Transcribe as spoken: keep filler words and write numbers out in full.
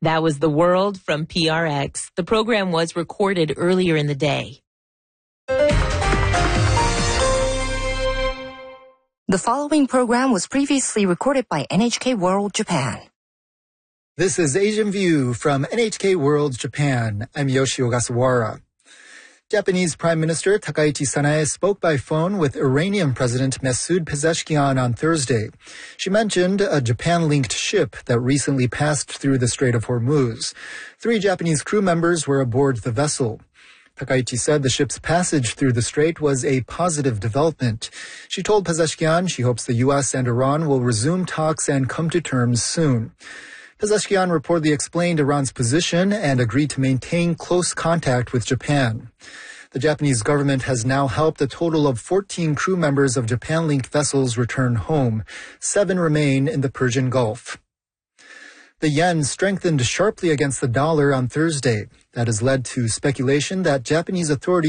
That was The World from P R X. The program was recorded earlier in the day. The following program was previously recorded by N H K World Japan. This is Asian View from N H K World Japan. I'm Yoshio Ogasawara. Japanese Prime Minister Takaichi Sanae spoke by phone with Iranian President Masoud Pezeshkian on Thursday. She mentioned a Japan-linked ship that recently passed through the Strait of Hormuz. Three Japanese crew members were aboard the vessel. Takaichi said the ship's passage through the strait was a positive development. She told Pezeshkian she hopes the U S and Iran will resume talks and come to terms soon. Pezeshkian reportedly explained Iran's position and agreed to maintain close contact with Japan. The Japanese government has now helped a total of fourteen crew members of Japan-linked vessels return home. Seven remain in the Persian Gulf. The yen strengthened sharply against the dollar on Thursday. That has led to speculation that Japanese authorities